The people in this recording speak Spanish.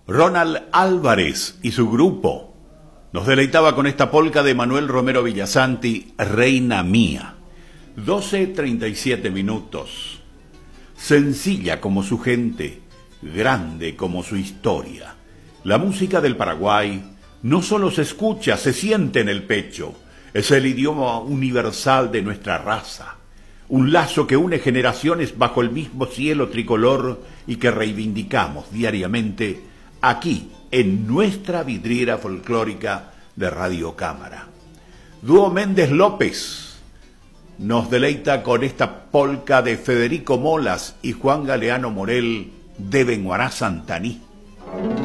Ronald Álvarez y su grupo nos deleitaba con esta polca de Manuel Romero Villasanti, Reina Mía. 12:37 minutos. Sencilla como su gente, grande como su historia. La música del Paraguay no solo se escucha, se siente en el pecho. Es el idioma universal de nuestra raza. Un lazo que une generaciones bajo el mismo cielo tricolor y que reivindicamos diariamente aquí, en nuestra vidriera folclórica de Radio Cámara. Dúo Méndez López nos deleita con esta polca de Federico Molas y Juan Galeano Morel de Benguará Santaní.